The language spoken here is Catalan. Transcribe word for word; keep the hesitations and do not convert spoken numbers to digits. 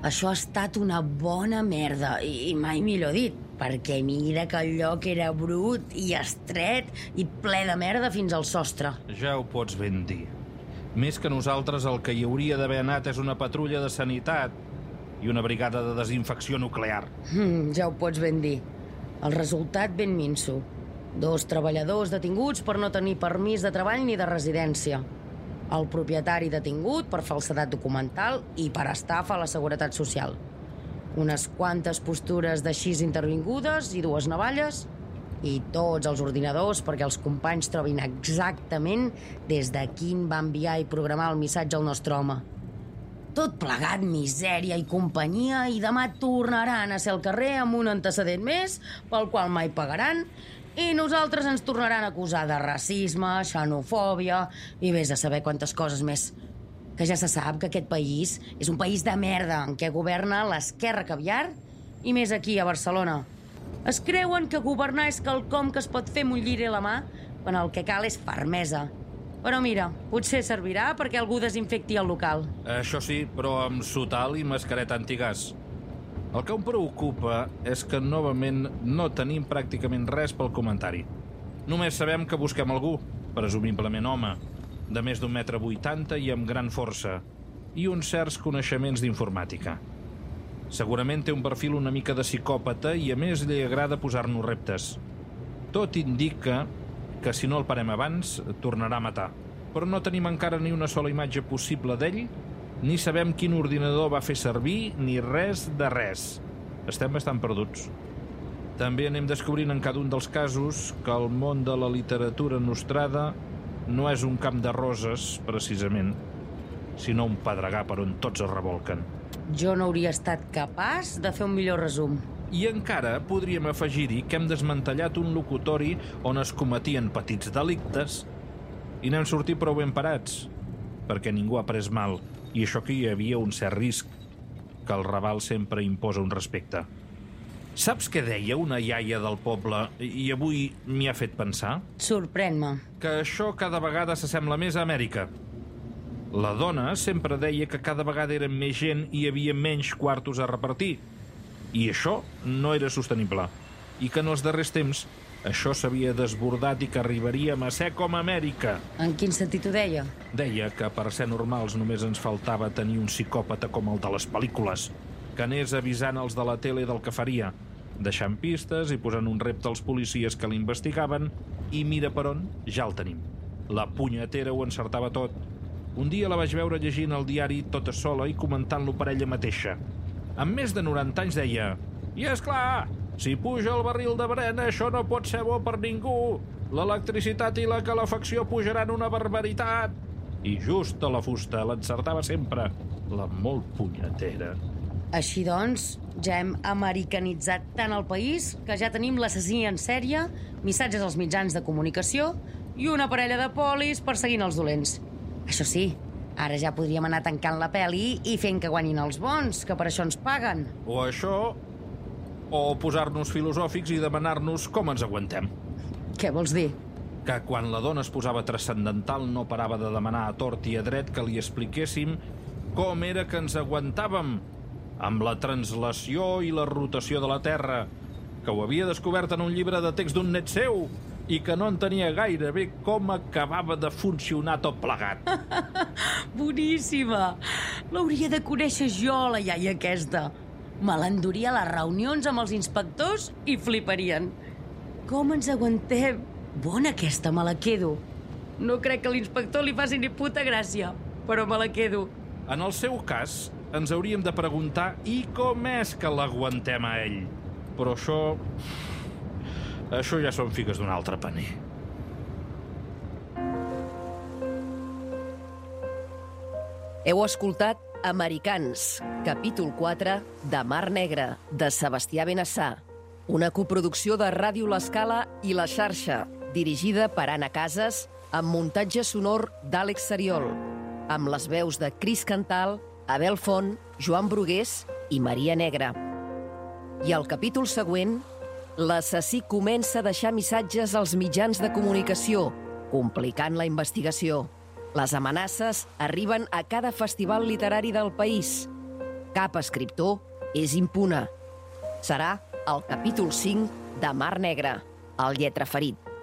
Això ha estat una bona merda, i mai millor dit, perquè mira que el lloc era brut i estret i ple de merda fins al sostre. Ja ho pots ben dir. Més que nosaltres, el que hi hauria d'haver anat és una patrulla de sanitat i una brigada de desinfecció nuclear. Mm, ja ho pots ben dir. El resultat ben minso. Dos treballadors detinguts per no tenir permís de treball ni de residència. El propietari detingut per falsedat documental i per estafa a la Seguretat Social. Unes quantes postures de xis intervingudes i dues navalles i tots els ordinadors perquè els companys trobin exactament des de quin va enviar i programar el missatge al nostre home. Tot plegat misèria i companyia i demà tornaran a ser al carrer amb un antecedent més pel qual mai pagaran i nosaltres ens tornaran a acusar de racisme, xenofòbia i vés a saber quantes coses més. Que ja se sap que aquest país és un país de merda en què governa l'esquerra caviar i més aquí a Barcelona. Es creuen que governar és quelcom que es pot fer amb un lliri a la mà quan el que cal és fermesa. Però mira, potser servirà perquè algú desinfecti el local. Això sí, però amb sotal i mascareta antigàs. El que em preocupa és que novament no tenim pràcticament res pel comentari. Només sabem que busquem algú, presumiblement home, de més d'un metre vuitanta i amb gran força, i uns certs coneixements d'informàtica. Segurament té un perfil una mica de psicòpata i a més li agrada posar-nos reptes. Tot indica que si no el parem abans, tornarà a matar. Però no tenim encara ni una sola imatge possible d'ell, ni sabem quin ordinador va fer servir, ni res de res. Estem bastant perduts. També anem descobrint en cada un dels casos que el món de la literatura nostrada no és un camp de roses, precisament, sinó un pedregar per on tots es revolquen. Jo no hauria estat capaç de fer un millor resum. I encara podríem afegir-hi que hem desmantellat un locutori on es cometien petits delictes i n'hem sortit prou ben parats, perquè ningú ha pres mal, i això que hi havia un cert risc, que el Raval sempre imposa un respecte. Saps què deia una iaia del poble i avui m'hi ha fet pensar? Sorprèn-me. Que això cada vegada s'assembla més a Amèrica. La dona sempre deia que cada vegada era més gent i hi havia menys quartos a repartir. I això no era sostenible. I que en els darrers temps això s'havia desbordat i que arribaríem a ser com Amèrica. En quin sentit ho deia? Deia que per ser normals només ens faltava tenir un psicòpata com el de les pel·lícules, que anés avisant els de la tele del que faria, deixant pistes i posant un repte als policies que l'investigaven, i mira per on, ja el tenim. La punyetera ho encertava tot. Un dia la vaig veure llegint el diari tota sola i comentant-lo per ella mateixa. Amb més de noranta anys deia: i és clar, si puja el barril de Brent, això no pot ser bo per ningú. L'electricitat i la calefacció pujaran una barbaritat. I just a la fusta l'encertava sempre, la molt punyetera. Així doncs, ja hem americanitzat tant el país que ja tenim l'assassí en sèrie, missatges als mitjans de comunicació i una parella de polis perseguint els dolents. Això sí, ara ja podríem anar tancant la peli i fent que guanyin els bons, que per això ens paguen. O això, o posar-nos filosòfics i demanar-nos com ens aguantem. Què vols dir? Que quan la dona es posava transcendental no parava de demanar a tort i a dret que li expliquéssim com era que ens aguantàvem amb la translació i la rotació de la Terra, que ho havia descobert en un llibre de text d'un net seu i que no entenia gaire bé com acabava de funcionar tot plegat. Boníssima! L'hauria de conèixer jo, la iaia aquesta. Me l'enduria a les reunions amb els inspectors i fliparien. Com ens aguantem? Bona aquesta, me la quedo. No crec que a l'inspector li faci ni puta gràcia, però me la quedo. En el seu cas, ens hauríem de preguntar i com és que l'aguantem a ell. Però això... Això ja són figues d'un altre paner. Heu escoltat Americans, capítol quatre de Mar Negra, de Sebastià Benassà. Una coproducció de Ràdio L'Escala i La Xarxa, dirigida per Anna Casas, amb muntatge sonor d'Àlex Seriol, amb les veus de Cris Cantal, Abel Font, Joan Brugués i Maria Negra. I al capítol següent, l'assassí comença a deixar missatges als mitjans de comunicació, complicant la investigació. Les amenaces arriben a cada festival literari del país. Cap escriptor és impune. Serà el capítol cinc de Mar Negra, el lletraferit.